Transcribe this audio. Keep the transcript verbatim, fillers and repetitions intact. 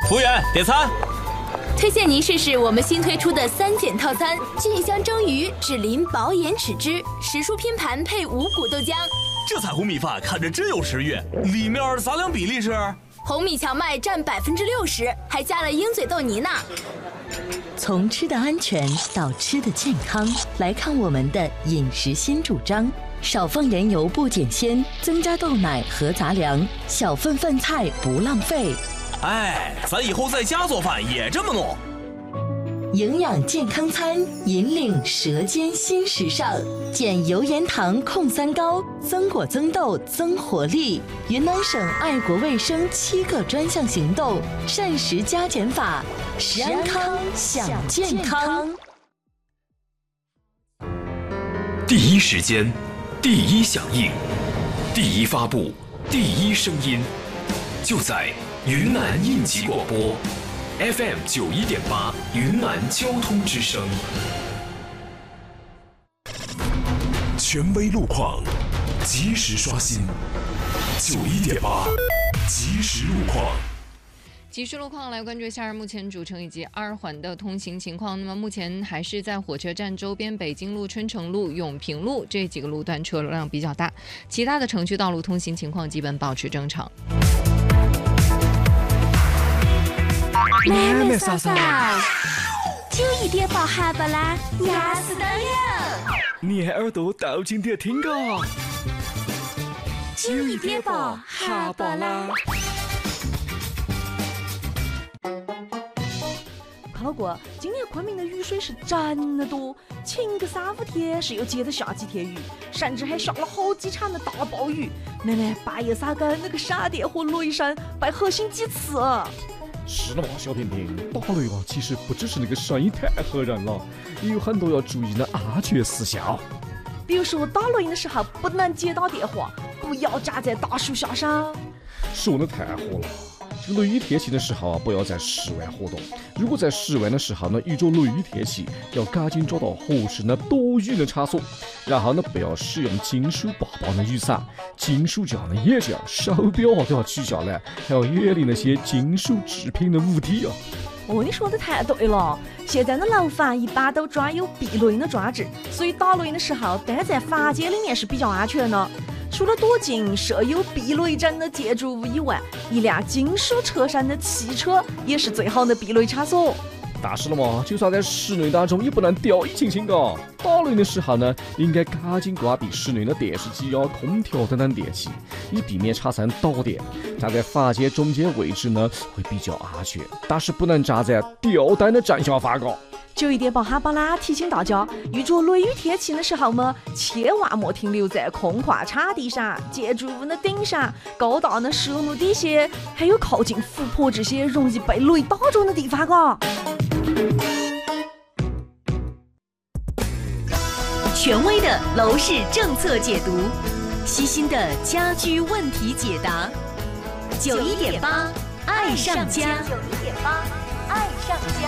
服务员，点餐。 推荐您试试我们新推出的三件套餐：菌香蒸鱼、脂淋薄盐豉汁、时蔬拼盘配五谷豆浆。 这彩虹米饭看着真有食欲，里面杂粮比例是？ 红米荞麦占百分之六十，还加了鹰嘴豆泥呢。 从吃的安全到吃的健康，来看我们的饮食新主张：少放盐油不减鲜，增加豆奶和杂粮，小份饭菜不浪费。 哎，咱以后在家做饭也这么弄。 营养健康餐，引领舌尖新时尚，减油盐糖控三高，增果增豆增活力。云南省爱国卫生七个专项行动，膳食加减法，食安康享健康。 第一时间，第一响应，第一发布，第一声音，就在云南应急广播 F M 九一点八，云南交通之声。权威路况，及时刷新。九一点八，及时路况。 及时路况来关注一下目前主城以及二环的通行情况。那么目前还是在火车站周边北京路、春城路、永平路这几个路段车流量比较大，其他的城区道路通行情况基本保持正常。 妹妹嫂嫂，九一点八哈巴拉，压死当了！ 你还耳朵倒进点听个。 九一点八哈巴拉。 看老哥，今年昆明的雨水是真的多，前个三五天是又接着下几天雨，甚至还下了好几场的大暴雨。妹妹半夜三更那个闪电和雷声被核心几次。 是的嘛，小甜甜，打雷啊，其实不只是那个声音太吓人了，也有很多要注意的安全事项。 比如说打雷的时候不能接到电话，不要站在大树下上。 说的太火了。这个雷雨天气的时候啊，不要在室外活动。如果在室外的时候呢，遇着雷雨天气，要赶紧找到合适的躲雨的场所。然后呢，不要使用金属把把的雨伞、金属架的眼镜、手表啊都要取下来，还要远离那些金属制品的物体啊。 哦，你说的太对了。现在的楼房一般都装有避雷的装置，所以打雷的时候待在房间里面是比较安全的。除了躲进设有避雷针的建筑物以外，一辆金属车身的汽车也是最好的避雷场所。 但是了嘛，就算在室内当中也不能掉以轻心噶。打雷的时候呢，应该赶紧关闭室内的电视机啊、空调等等电器，以避免产生导电。站在房间中间位置呢，会比较安全，但是不能站在吊灯的正下方噶。 九一点八哈巴拉提醒大家，遇着雷雨天气的时候嘛，千万莫停留在空旷场地上、建筑物的顶上、高大的树木底下，还有靠近湖泊这些容易被雷打中的地方噶。 权威的楼市政策解读，悉心的家居问题解答。九一点八，爱上家。 九一点八，爱上家。